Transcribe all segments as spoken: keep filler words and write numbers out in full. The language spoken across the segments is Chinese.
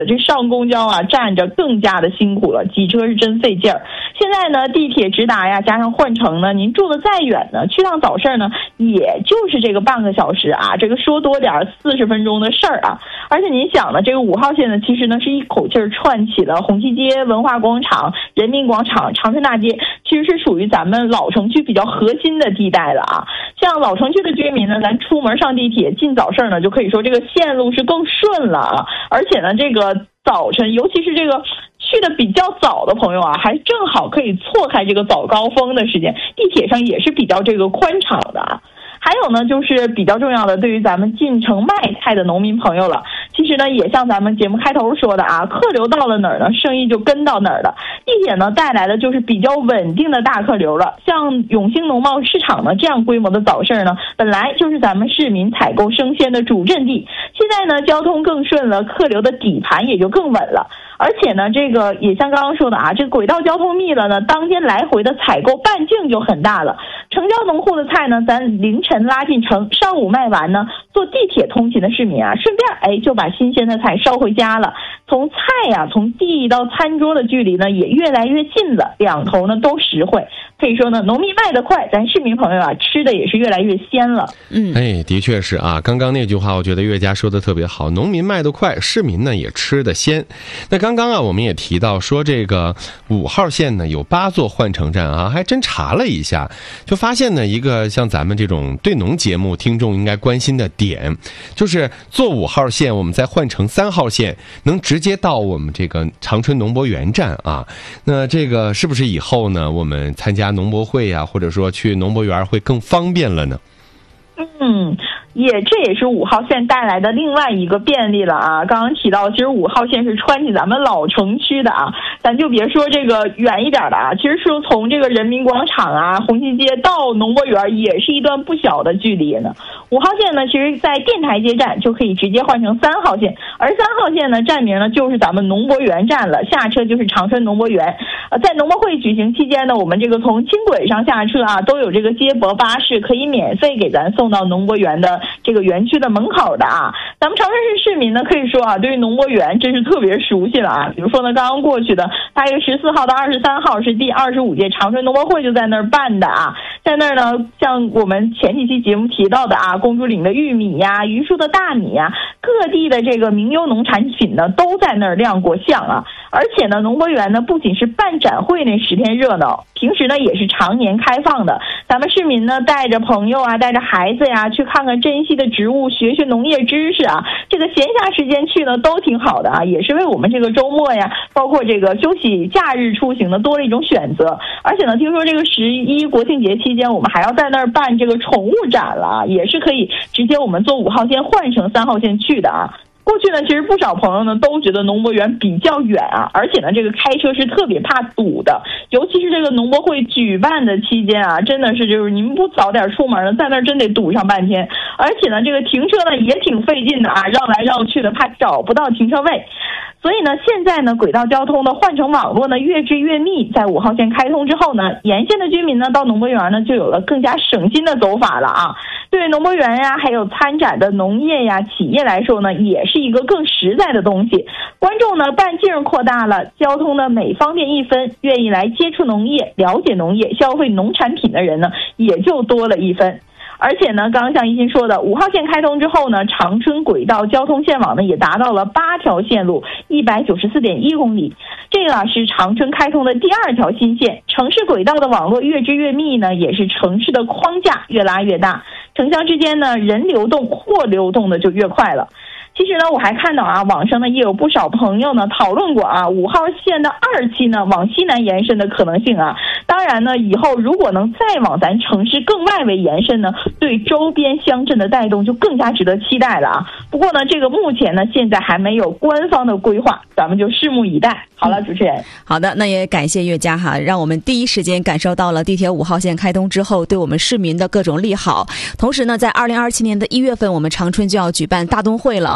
这上公交啊站着更加的辛苦了，挤车是真费劲儿。现在呢地铁直达呀，加上换乘呢，您住的再远呢，去趟早市呢也就是这个半个小时啊，这个说多点四十分钟的事儿啊。而且您想呢，这个五号线呢其实呢是一口气儿串起了红旗街、文化广场、人民广场、长春大街，其实是属于咱们老城区比较核心的地带了啊。像老城区的居民呢，咱出门上地铁进早市呢，就可以说这个线路是更顺了啊。而且呢这个早晨尤其是这个去的比较早的朋友啊，还正好可以错开这个早高峰的时间，地铁上也是比较这个宽敞的啊。还有呢就是比较重要的，对于咱们进城卖菜的农民朋友了，其实呢也像咱们节目开头说的啊，客流到了哪儿呢，生意就跟到哪儿了。地铁呢带来的就是比较稳定的大客流了。像永兴农贸市场呢这样规模的早市呢，本来就是咱们市民采购生鲜的主阵地，现在呢交通更顺了，客流的底盘也就更稳了。而且呢这个也像刚刚说的啊，这个轨道交通密了呢，当天来回的采购半径就很大了。成交农户的菜呢，咱凌晨拉进城，上午卖完呢，坐地铁通勤的市民啊，顺便哎就把新鲜的菜捎回家了。从菜呀、啊、从地到餐桌的距离呢也越来越近了，两头呢都实惠。可以说呢，农民卖得快，咱市民朋友啊吃的也是越来越鲜了。 嗯，哎，的确是啊，刚刚那句话我觉得岳家说的特别好，农民卖得快，市民呢也吃得鲜。那刚刚啊我们也提到说这个五号线呢有八座换乘站啊，还真查了一下，就发现呢一个像咱们这种对农节目听众应该关心的点，就是坐五号线我们再换乘三号线能直接到我们这个长春农博园站啊。那这个是不是以后呢我们参加农博会呀、啊，或者说去农博园会更方便了呢？ 嗯，也这也是五号线带来的另外一个便利了啊。刚刚提到其实五号线是穿起咱们老城区的啊，咱就别说这个远一点的啊，其实说从这个人民广场啊、红旗街到农博园也是一段不小的距离呢。五号线呢其实在电台街站就可以直接换成三号线，而三号线呢站名呢就是咱们农博园站了，下车就是长春农博园。呃，在农博会举行期间呢，我们这个从轻轨上下车啊，都有这个接驳巴士可以免费给咱送到农博园的这个园区的门口的啊。咱们长春市市民呢可以说啊，对于农博园真是特别熟悉了啊。比如说呢，刚刚过去的大约十四号到二十三号是第二十五届长春农博会就在那儿办的啊。在那儿呢，像我们前几期节目提到的啊，公主岭的玉米呀、榆树的大米呀，各地的这个名优农产品呢都在那儿亮过相啊。而且呢，农博园呢不仅是办展会那十天热闹，平时呢也是常年开放的。咱们市民呢带着朋友啊，带着孩子呀，去看看珍稀的植物，学学农业知识啊，这个闲暇时间去呢都挺好的啊，也是为我们这个周末呀，包括这个休息假日出行呢多了一种选择。而且呢，听说这个十一国庆节期间，我们还要在那儿办这个宠物展了啊，也是可以直接我们坐五号线换成三号线去的啊。过去呢，其实不少朋友呢都觉得农博园比较远啊，而且呢，这个开车是特别怕堵的，尤其是这个农博会举办的期间啊，真的是就是你们不早点出门呢，在那儿真得堵上半天，而且呢，这个停车呢也挺费劲的啊，绕来绕去的，怕找不到停车位。所以呢，现在呢，轨道交通的换乘网络呢越织越密，在五号线开通之后呢，沿线的居民呢到农博园呢就有了更加省心的走法了啊。对农博园呀，还有参展的农业呀企业来说呢，也是一个更实在的东西。观众呢半径扩大了，交通呢每方便一分，愿意来接触农业、了解农业、消费农产品的人呢也就多了一分。而且呢，刚刚像一心说的，五号线开通之后呢，长春轨道交通线网呢也达到了八条线路，一百九十四点一公里。这个啊是长春开通的第二条新线。城市轨道的网络越织越密呢，也是城市的框架越拉越大，城乡之间呢人流动、货流动的就越快了。其实呢，我还看到啊，网上呢也有不少朋友呢讨论过啊，五号线的二期呢往西南延伸的可能性啊。当然呢，以后如果能再往咱城市更外围延伸呢，对周边乡镇的带动就更加值得期待了啊。不过呢，这个目前呢现在还没有官方的规划，咱们就拭目以待。好了，主持人。 好的，那也感谢岳佳哈，让我们第一时间感受到了地铁五号线开通之后对我们市民的各种利好。同时呢，在二零二七年的一月份，我们长春就要举办大冬会了。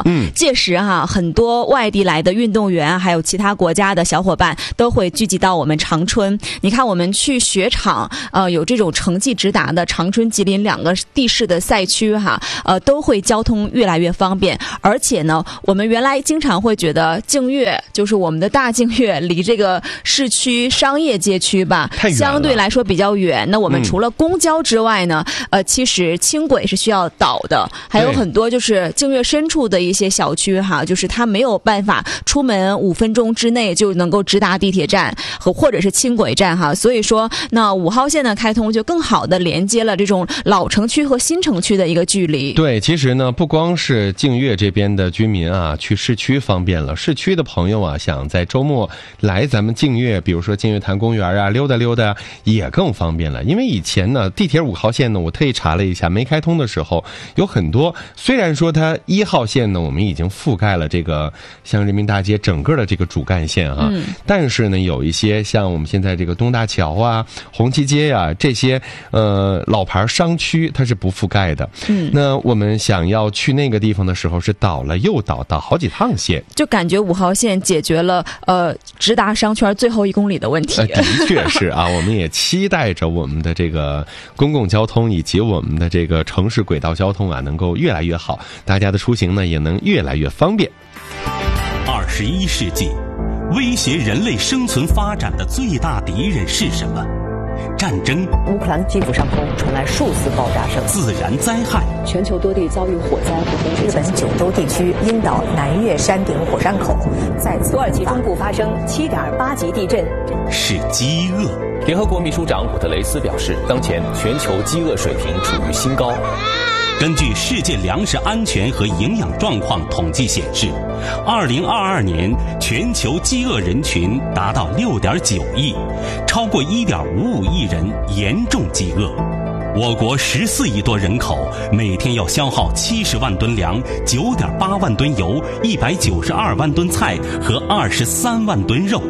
嗯，届时哈、啊，很多外地来的运动员，还有其他国家的小伙伴都会聚集到我们长春。你看，我们去雪场，呃，有这种城际直达的长春、吉林两个地市的赛区哈，呃，都会交通越来越方便。而且呢，我们原来经常会觉得净月就是我们的大净月离这个市区商业街区吧，相对来说比较远。那我们除了公交之外呢，嗯、呃，其实轻轨是需要倒的，还有很多就是净月深处的一些小区哈，就是它没有办法出门五分钟之内就能够直达地铁站和或者是轻轨站哈。所以说，那五号线的开通就更好的连接了这种老城区和新城区的一个距离。 对，其实呢，不光是净月这边的居民啊，去市区方便了，市区的朋友啊，想在周末来咱们净月，比如说净月潭公园啊，溜达溜达也更方便了。因为以前呢，地铁五号线呢，我特意查了一下，没开通的时候，有很多，虽然说它一号线呢，我们已经覆盖了这个像人民大街整个的这个主干线啊，嗯、但是呢，有一些像我们现在这个东大桥啊、红旗街呀、啊、这些呃老牌商区，它是不覆盖的。嗯，那我们想要去那个地方的时候，是倒了又倒，倒好几趟线， 就感觉五号线解决了呃直达商圈最后一公里的问题。 呃、的确是啊，我们也期待着我们的这个公共交通以及我们的这个城市轨道交通啊，能够越来越好，大家的出行呢也能越来越方便。 二十一世纪，威胁人类生存发展的最大敌人是什么？战争。 乌克兰基辅上空传来数次爆炸声。 自然灾害。 全球多地遭遇火灾和洪水。日本九州地区樱岛南岳山顶火山口再次。土耳其中部发生七点八级地震。 是饥饿。 联合国秘书长古特雷斯表示，当前全球饥饿水平处于新高。 根据世界粮食安全和营养状况统计显示，二零二二年全球饥饿人群达到六点九亿，超过一点五五亿人严重饥饿。我国十四亿多人口，每天要消耗七十万吨粮、九点八万吨油、一百九十二万吨菜和二十三万吨肉。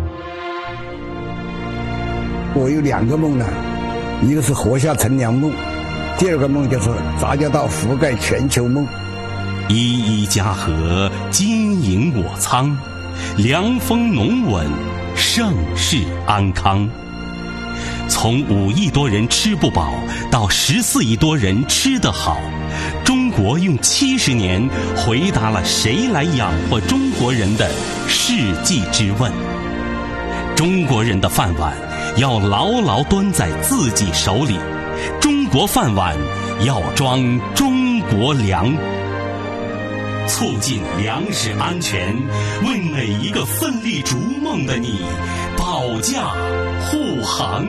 我有两个梦呢，一个是活下乘凉梦，第二个梦就是杂交到覆盖全球梦。 一一家禾，金营我仓，凉风农稳，盛世安康。从五亿多人吃不饱到十四亿多人吃得好，中国用七十年回答了谁来养活中国人的世纪之问。中国人的饭碗要牢牢端在自己手里，中国饭碗要装中国粮。促进粮食安全，为每一个奋力逐梦的你保驾护航。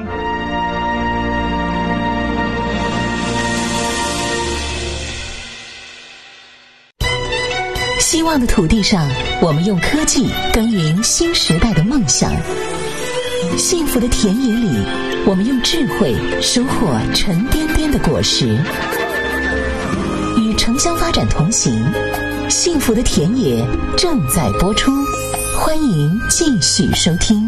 希望的土地上，我们用科技耕耘新时代的梦想；幸福的田野里，我们用智慧收获沉甸甸的果实。与城乡发展同行，幸福的田野正在播出，欢迎继续收听。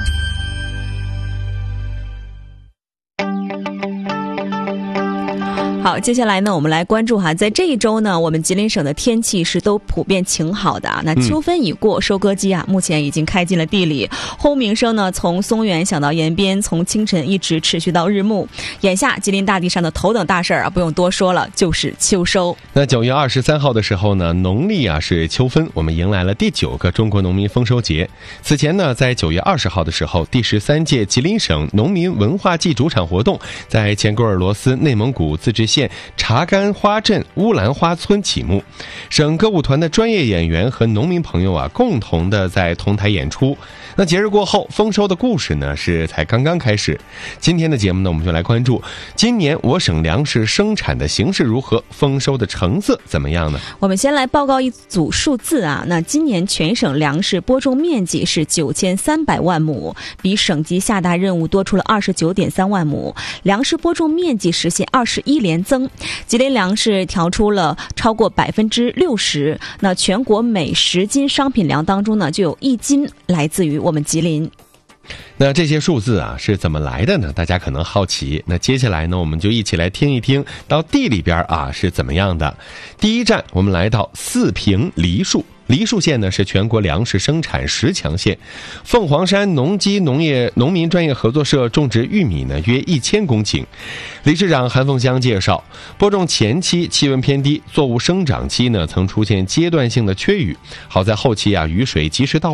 好，接下来呢，我们来关注哈，在这一周呢，我们吉林省的天气是都普遍晴好的啊。那秋分已过，收割机啊，目前已经开进了地里，轰鸣声呢，从松原响到延边，从清晨一直持续到日暮。眼下，吉林大地上的头等大事儿啊，不用多说了，就是秋收。 那九月二十三号的时候呢，农历啊是秋分，我们迎来了第九个中国农民丰收节。此前呢，在九月二十号的时候，第十三届吉林省农民文化季主场活动在前格尔罗斯内蒙古自治县查干花镇乌兰花村启幕，省歌舞团的专业演员和农民朋友啊，共同的在同台演出。那节日过后，丰收的故事呢是才刚刚开始。今天的节目呢，我们就来关注今年我省粮食生产的形势如何，丰收的成色怎么样呢？ 我们先来报告一组数字啊。那今年全省粮食播种面积是九千三百万亩，比省级下达任务多出了二十九点三万亩，粮食播种面积实现二十一连增。吉林粮食调出了超过百分之六十，那全国每十斤商品粮当中呢，就有一斤来自于我们吉林。 那这些数字啊是怎么来的呢？大家可能好奇。那接下来呢，我们就一起来听一听到地里边啊是怎么样的。第一站，我们来到四平梨树。梨树县呢是全国粮食生产十强县，凤凰山农机农业农民专业合作社种植玉米呢约一千公顷。理事长韩凤香介绍，播种前期气温偏低，作物生长期呢曾出现阶段性的缺雨，好在后期啊雨水及时到